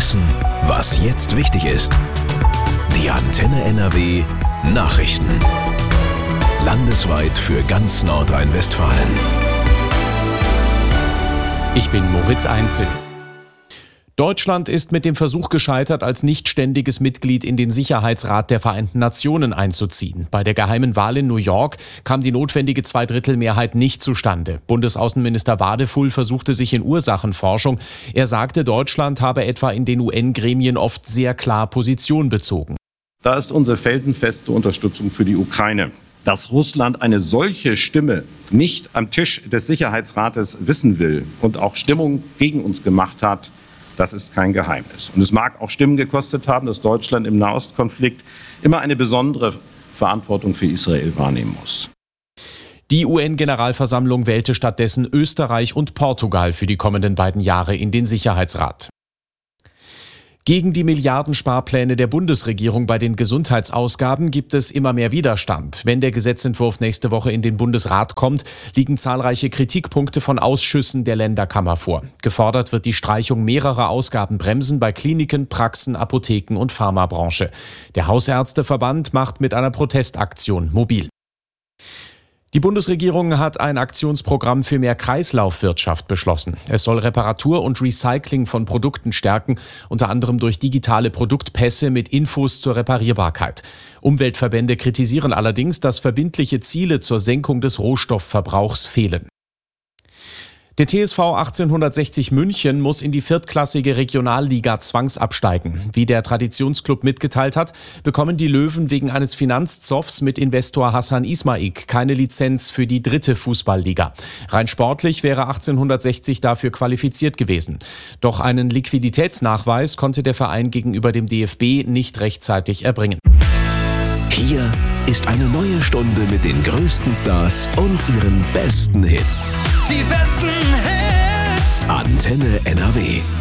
wissen, was jetzt wichtig ist. Die Antenne NRW Nachrichten. Landesweit für ganz Nordrhein-Westfalen. Ich bin Moritz Einzel. Deutschland ist mit dem Versuch gescheitert, als nichtständiges Mitglied in den Sicherheitsrat der Vereinten Nationen einzuziehen. Bei der geheimen Wahl in New York kam die notwendige Zweidrittelmehrheit nicht zustande. Bundesaußenminister Wadefull versuchte sich in Ursachenforschung. Er sagte, Deutschland habe etwa in den UN-Gremien oft sehr klar Position bezogen. Da ist unsere felsenfeste Unterstützung für die Ukraine. Dass Russland eine solche Stimme nicht am Tisch des Sicherheitsrates wissen will und auch Stimmung gegen uns gemacht hat, das ist kein Geheimnis. Und es mag auch Stimmen gekostet haben, dass Deutschland im Nahostkonflikt immer eine besondere Verantwortung für Israel wahrnehmen muss. Die UN-Generalversammlung wählte stattdessen Österreich und Portugal für die kommenden beiden Jahre in den Sicherheitsrat. Gegen die Milliardensparpläne der Bundesregierung bei den Gesundheitsausgaben gibt es immer mehr Widerstand. Wenn der Gesetzentwurf nächste Woche in den Bundesrat kommt, liegen zahlreiche Kritikpunkte von Ausschüssen der Länderkammer vor. Gefordert wird die Streichung mehrerer Ausgabenbremsen bei Kliniken, Praxen, Apotheken und Pharmabranche. Der Hausärzteverband macht mit einer Protestaktion mobil. Die Bundesregierung hat ein Aktionsprogramm für mehr Kreislaufwirtschaft beschlossen. Es soll Reparatur und Recycling von Produkten stärken, unter anderem durch digitale Produktpässe mit Infos zur Reparierbarkeit. Umweltverbände kritisieren allerdings, dass verbindliche Ziele zur Senkung des Rohstoffverbrauchs fehlen. Der TSV 1860 München muss in die viertklassige Regionalliga zwangsabsteigen. Wie der Traditionsclub mitgeteilt hat, bekommen die Löwen wegen eines Finanzzoffs mit Investor Hassan Ismaik keine Lizenz für die dritte Fußballliga. Rein sportlich wäre 1860 dafür qualifiziert gewesen. Doch einen Liquiditätsnachweis konnte der Verein gegenüber dem DFB nicht rechtzeitig erbringen. Hier ist eine neue Stunde mit den größten Stars und ihren besten Hits. Die besten Hits. Antenne NRW.